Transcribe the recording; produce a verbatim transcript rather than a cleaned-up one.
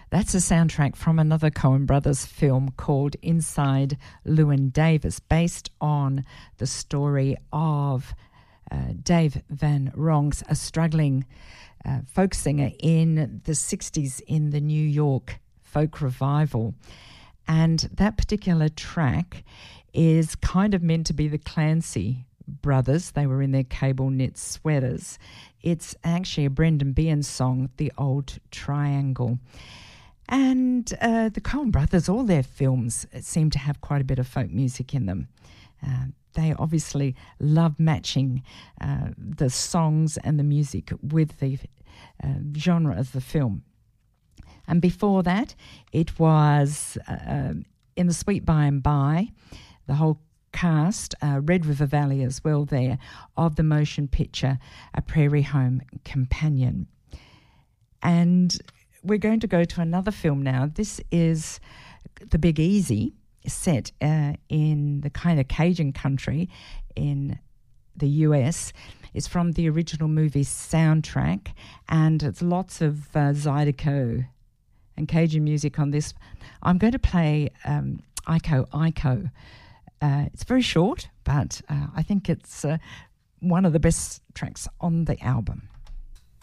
That's a soundtrack from another Coen Brothers film called Inside Llewyn Davis, based on the story of uh, Dave Van Ronks, a struggling uh, folk singer in the sixties in the New York folk revival. And that particular track is kind of meant to be the Clancy brothers. They were in their cable knit sweaters. It's actually a Brendan Behan song, The Old Triangle. And uh, the Coen brothers, all their films seem to have quite a bit of folk music in them. Uh, they obviously love matching uh, the songs and the music with the uh, genre of the film. And before that, it was uh, In the Sweet By and By, the whole cast, uh, Red River Valley as well there, of the motion picture A Prairie Home Companion. And we're going to go to another film now. This is The Big Easy, set uh, in the kind of Cajun country in the U S. It's from the original movie soundtrack, and it's lots of uh, Zydeco and Cajun music on this. I'm going to play um, Iko Iko. Uh, it's very short, but uh, I think it's uh, one of the best tracks on the album.